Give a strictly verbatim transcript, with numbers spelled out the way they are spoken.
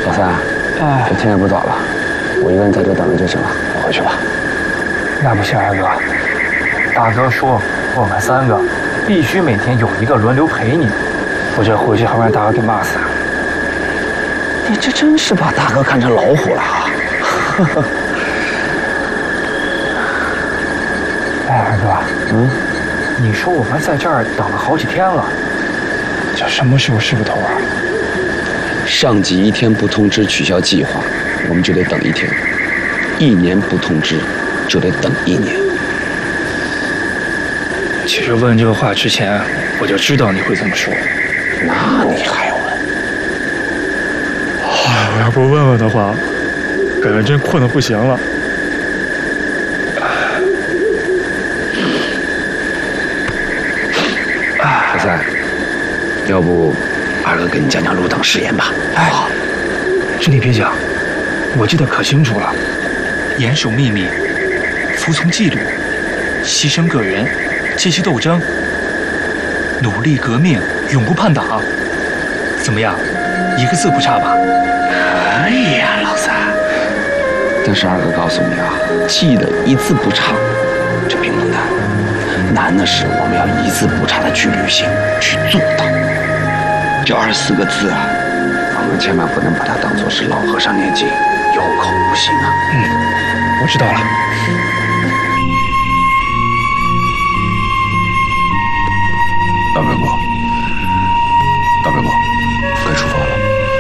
老三，哎，这天也不早了，我一个人在这等着就行了，我回去吧。 那不行，二哥，大哥说我们三个必须每天有一个轮流陪你，我这回去还会让大哥给骂死。 你这真是把大哥看成老虎了啊！ 哎，二哥，嗯，你说我们在这儿等了好几天了，这什么时候是个头啊？ 上级一天不通知取消计划，我们就得等一天；一年不通知，就得等一年。 其实问这个话之前，我就知道你会这么说。 那你还问？ 哎，我要不问问的话，感觉真困得不行了。 老三，要不二哥给你讲讲入党誓言吧？ 哎，这你别讲，我记得可清楚了。严守秘密，服从纪律，牺牲个人，阶级斗争，努力革命，永不叛党。怎么样，一个字不差吧？ 可以呀，老三。但是二哥告诉你啊，记得一字不差，这并不难。难的是我们要一字不差的去履行，去做到。这二十四个字啊，我们千万不能把它当作是老和尚念经，有口无心啊。 嗯，我知道了。